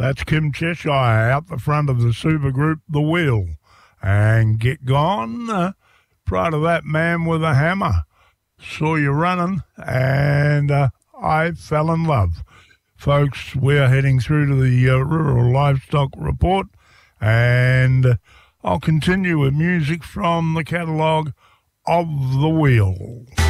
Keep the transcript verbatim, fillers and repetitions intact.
That's Kim Cheshire out the front of the supergroup The Wheel. And Get Gone. Uh, prior to that, Man with a Hammer. Saw You Running. And uh, I Fell in Love. Folks, we're heading through to the uh, Rural Livestock Report. And uh, I'll continue with music from the catalogue of The Wheel.